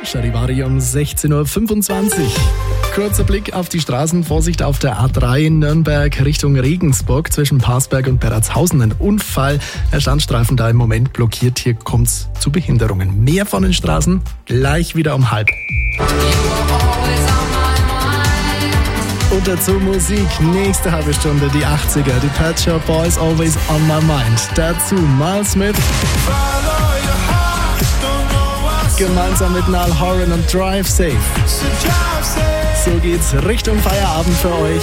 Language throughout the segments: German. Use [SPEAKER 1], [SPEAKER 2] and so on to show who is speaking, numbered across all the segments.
[SPEAKER 1] Charivari um 16.25 Uhr. Kurzer Blick auf die Straßen. Vorsicht auf der A3 Nürnberg Richtung Regensburg zwischen Parsberg und Beratshausen. Ein Unfall. Der Standstreifen da im Moment blockiert. Hier kommt es zu Behinderungen. Mehr von den Straßen gleich wieder um 12:30. Und dazu Musik. Nächste halbe Stunde die 80er. Die Pet Shop Boys Always on My Mind. Dazu Miles Smith. Gemeinsam mit Niall Horan und Drive Safe. So geht's Richtung Feierabend für euch.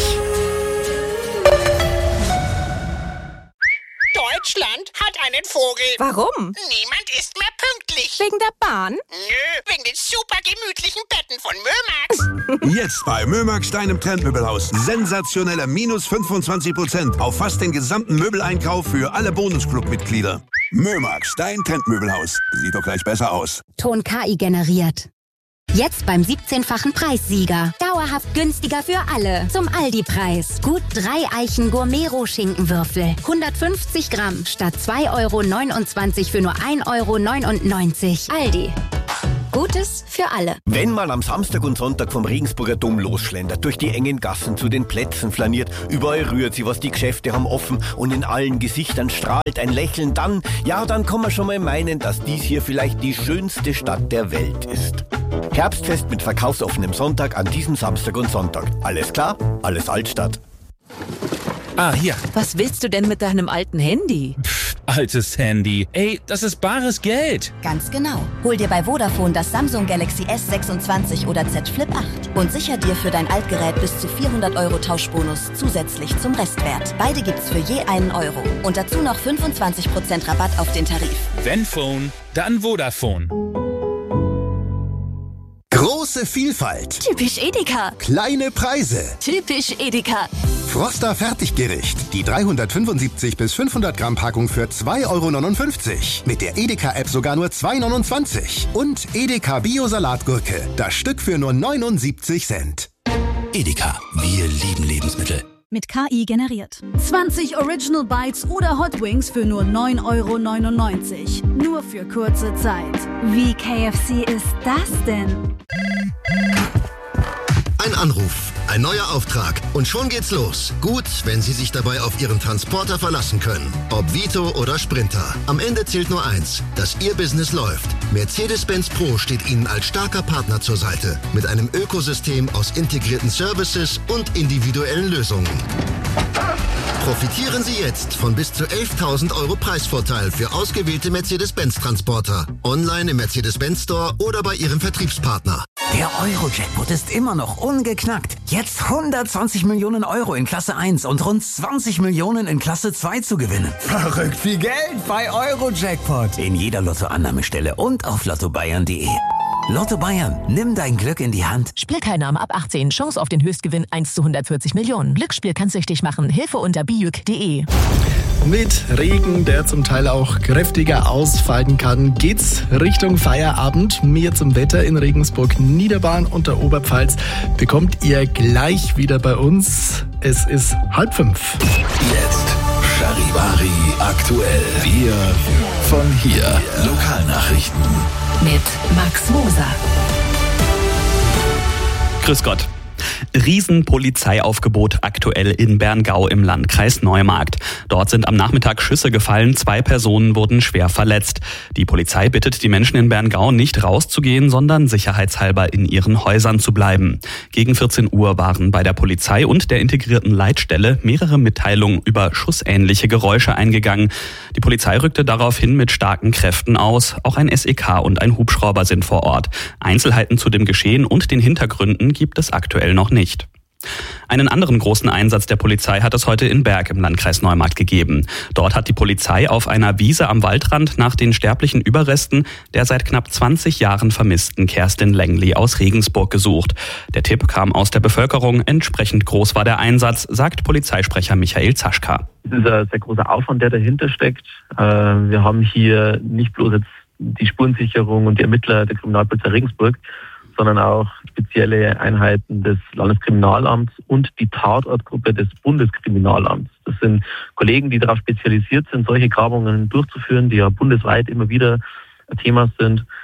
[SPEAKER 2] Deutschland hat einen Vogel.
[SPEAKER 3] Warum?
[SPEAKER 2] Niemand ist mehr pünktlich.
[SPEAKER 3] Wegen der Bahn?
[SPEAKER 2] Nö, wegen den super gemütlichen Betten von Mömax.
[SPEAKER 4] Jetzt bei Mömax, deinem Trendmöbelhaus. Sensationelle minus 25% auf fast den gesamten Möbeleinkauf für alle Bonusclub-Mitglieder. Mömax, dein Trendmöbelhaus. Sieht doch gleich besser aus.
[SPEAKER 5] Ton KI generiert. Jetzt beim 17-fachen Preissieger. Dauerhaft günstiger für alle. Zum Aldi-Preis. Gut 3 Eichen Gourmet-Schinkenwürfel. 150 Gramm statt 2,29 € für nur 1,99 €. Aldi. Gutes für alle.
[SPEAKER 6] Wenn man am Samstag und Sonntag vom Regensburger Dom losschlendert, durch die engen Gassen zu den Plätzen flaniert, überall rührt sie was, die Geschäfte haben offen und in allen Gesichtern strahlt ein Lächeln, dann kann man schon mal meinen, dass dies hier vielleicht die schönste Stadt der Welt ist. Herbstfest mit verkaufsoffenem Sonntag an diesem Samstag und Sonntag. Alles klar? Alles Altstadt.
[SPEAKER 7] Hier.
[SPEAKER 3] Was willst du denn mit deinem alten Handy?
[SPEAKER 7] Altes Handy. Ey, das ist bares Geld.
[SPEAKER 8] Ganz genau. Hol dir bei Vodafone das Samsung Galaxy S26 oder Z Flip 8 und sicher dir für dein Altgerät bis zu 400 € Tauschbonus zusätzlich zum Restwert. Beide gibt's für je €1 und dazu noch 25% Rabatt auf den Tarif.
[SPEAKER 7] Wenn Phone, dann Vodafone.
[SPEAKER 9] Große Vielfalt.
[SPEAKER 8] Typisch Edeka.
[SPEAKER 9] Kleine Preise.
[SPEAKER 8] Typisch Edeka.
[SPEAKER 9] Froster Fertiggericht. Die 375 bis 500 Gramm Packung für 2,59 €. Mit der Edeka-App sogar nur 2,29 €. Und Edeka Bio-Salatgurke. Das Stück für nur 79 Cent.
[SPEAKER 10] Edeka. Wir lieben Lebensmittel.
[SPEAKER 11] Mit KI generiert. 20 Original Bites oder Hot Wings für nur 9,99 €. Nur für kurze Zeit. Wie KFC ist das denn?
[SPEAKER 9] Ein Anruf, ein neuer Auftrag und schon geht's los. Gut, wenn Sie sich dabei auf Ihren Transporter verlassen können. Ob Vito oder Sprinter. Am Ende zählt nur eins, dass Ihr Business läuft. Mercedes-Benz Pro steht Ihnen als starker Partner zur Seite. Mit einem Ökosystem aus integrierten Services und individuellen Lösungen. Profitieren Sie jetzt von bis zu 11.000 € Preisvorteil für ausgewählte Mercedes-Benz-Transporter. Online im Mercedes-Benz Store oder bei Ihrem Vertriebspartner.
[SPEAKER 12] Der Euro-Jackpot ist immer noch ungeknackt. Jetzt 120 Millionen € in Klasse 1 und rund 20 Millionen in Klasse 2 zu gewinnen.
[SPEAKER 13] Verrückt viel Geld bei Euro-Jackpot.
[SPEAKER 12] In jeder Lottoannahmestelle und auf lottobayern.de. Lotto Bayern, nimm dein Glück in die Hand.
[SPEAKER 14] Spielteilnahme ab 18. Chance auf den Höchstgewinn 1 zu 140 Millionen. Glücksspiel kann süchtig machen. Hilfe unter bijuk.de.
[SPEAKER 1] Mit Regen, der zum Teil auch kräftiger ausfallen kann, geht's Richtung Feierabend. Mehr zum Wetter in Regensburg, Niederbahn und der Oberpfalz bekommt ihr gleich wieder bei uns. Es ist 4:30.
[SPEAKER 10] Jetzt Charivari aktuell. Wir von hier. Lokalnachrichten.
[SPEAKER 14] Mit Max Moser.
[SPEAKER 15] Grüß Gott. Riesenpolizeiaufgebot aktuell in Berngau im Landkreis Neumarkt. Dort sind am Nachmittag Schüsse gefallen, 2 Personen wurden schwer verletzt. Die Polizei bittet die Menschen in Berngau nicht rauszugehen, sondern sicherheitshalber in ihren Häusern zu bleiben. Gegen 14 Uhr waren bei der Polizei und der integrierten Leitstelle mehrere Mitteilungen über schussähnliche Geräusche eingegangen. Die Polizei rückte daraufhin mit starken Kräften aus. Auch ein SEK und ein Hubschrauber sind vor Ort. Einzelheiten zu dem Geschehen und den Hintergründen gibt es aktuell noch nicht. Einen anderen großen Einsatz der Polizei hat es heute in Berg im Landkreis Neumarkt gegeben. Dort hat die Polizei auf einer Wiese am Waldrand nach den sterblichen Überresten der seit knapp 20 Jahren vermissten Kerstin Lengli aus Regensburg gesucht. Der Tipp kam aus der Bevölkerung, entsprechend groß war der Einsatz, sagt Polizeisprecher Michael Zaschka.
[SPEAKER 16] Es ist ein sehr großer Aufwand, der dahinter steckt. Wir haben hier nicht bloß jetzt die Spurensicherung und die Ermittler der Kriminalpolizei Regensburg, sondern auch spezielle Einheiten des Landeskriminalamts und die Tatortgruppe des Bundeskriminalamts. Das sind Kollegen, die darauf spezialisiert sind, solche Grabungen durchzuführen, die ja bundesweit immer wieder ein Thema sind.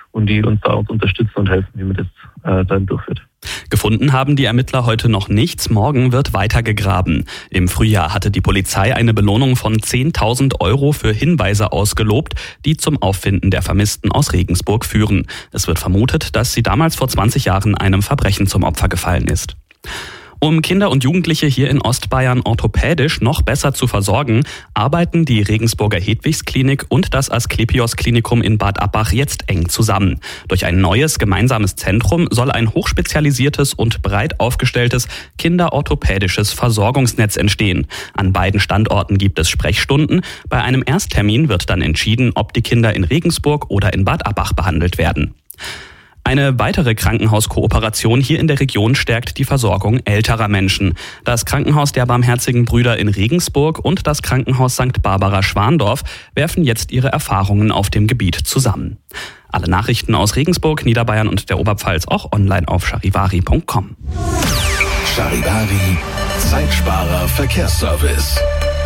[SPEAKER 16] und die uns da auch unterstützen und helfen, wie man das dann durchführt.
[SPEAKER 15] Gefunden haben die Ermittler heute noch nichts. Morgen wird weitergegraben. Im Frühjahr hatte die Polizei eine Belohnung von 10.000 Euro für Hinweise ausgelobt, die zum Auffinden der Vermissten aus Regensburg führen. Es wird vermutet, dass sie damals vor 20 Jahren einem Verbrechen zum Opfer gefallen ist. Um Kinder und Jugendliche hier in Ostbayern orthopädisch noch besser zu versorgen, arbeiten die Regensburger Hedwigsklinik und das Asklepios-Klinikum in Bad Abbach jetzt eng zusammen. Durch ein neues gemeinsames Zentrum soll ein hochspezialisiertes und breit aufgestelltes kinderorthopädisches Versorgungsnetz entstehen. An beiden Standorten gibt es Sprechstunden. Bei einem Ersttermin wird dann entschieden, ob die Kinder in Regensburg oder in Bad Abbach behandelt werden. Eine weitere Krankenhauskooperation hier in der Region stärkt die Versorgung älterer Menschen. Das Krankenhaus der Barmherzigen Brüder in Regensburg und das Krankenhaus St. Barbara Schwandorf werfen jetzt ihre Erfahrungen auf dem Gebiet zusammen. Alle Nachrichten aus Regensburg, Niederbayern und der Oberpfalz auch online auf charivari.com.
[SPEAKER 10] Charivari, Zeitsparer Verkehrsservice.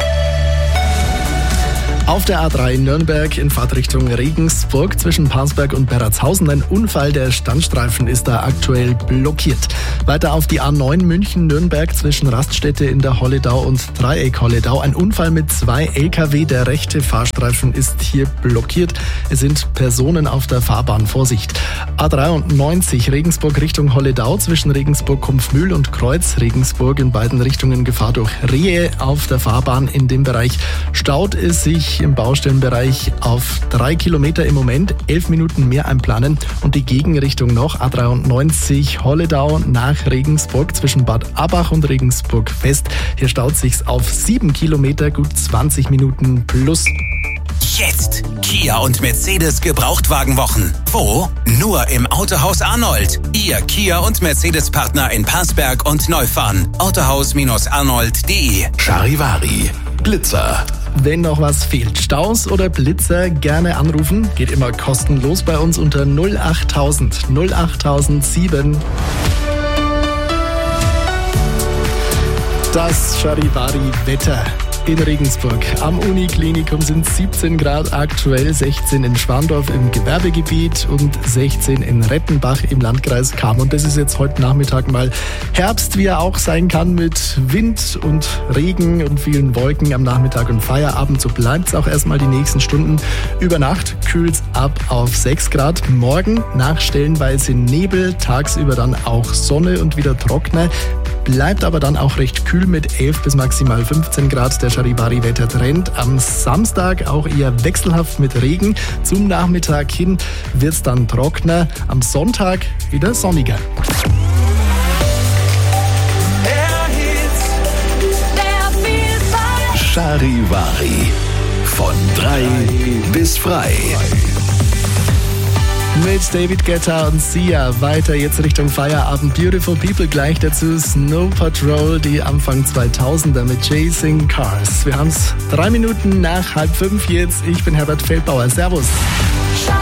[SPEAKER 1] Auf der A3 Nürnberg in Fahrtrichtung Regensburg zwischen Parsberg und Berratshausen ein Unfall. Der Standstreifen ist da aktuell blockiert. Weiter auf die A9 München-Nürnberg zwischen Raststätte in der Holledau und Dreieck Holledau. Ein Unfall mit 2 LKW. Der rechte Fahrstreifen ist hier blockiert. Es sind Personen auf der Fahrbahn. Vorsicht. A93 Regensburg Richtung Holledau zwischen Regensburg-Kumpfmühl und Kreuz Regensburg in beiden Richtungen Gefahr durch Rehe auf der Fahrbahn. In dem Bereich staut es sich im Baustellenbereich auf 3 Kilometer im Moment, 11 Minuten mehr einplanen und die Gegenrichtung noch A93 Holledau nach Regensburg zwischen Bad Abbach und Regensburg West. Hier staut sich's auf 7 Kilometer, gut 20 Minuten plus.
[SPEAKER 17] Jetzt Kia und Mercedes Gebrauchtwagenwochen. Wo? Nur im Autohaus Arnold. Ihr Kia und Mercedes Partner in Parsberg und Neufahren. Autohaus-arnold.de.
[SPEAKER 10] Charivari, Blitzer.
[SPEAKER 1] Wenn noch was fehlt, Staus oder Blitzer, gerne anrufen. Geht immer kostenlos bei uns unter 08000 08007. Das Charivari-Wetter in Regensburg. Am Uniklinikum sind 17 Grad aktuell, 16 in Schwandorf im Gewerbegebiet und 16 in Rettenbach im Landkreis Cham. Und das ist jetzt heute Nachmittag mal Herbst, wie er auch sein kann, mit Wind und Regen und vielen Wolken am Nachmittag und Feierabend. So bleibt es auch erstmal die nächsten Stunden. Über Nacht kühlt es ab auf 6 Grad. Morgen nach stellenweise Nebel, tagsüber dann auch Sonne und wieder trockener. Bleibt aber dann auch recht kühl mit 11 bis maximal 15 Grad. Der Charivari-Wettertrend am Samstag auch eher wechselhaft mit Regen. Zum Nachmittag hin wird es dann trockener. Am Sonntag wieder sonniger.
[SPEAKER 10] Charivari. Von 3 bis frei.
[SPEAKER 1] Mit David Guetta und Sia weiter jetzt Richtung Feierabend. Beautiful People, gleich dazu Snow Patrol, die Anfang 2000er mit Chasing Cars. Wir haben es 3 Minuten nach 4:30 jetzt. Ich bin Herbert Feldbauer. Servus.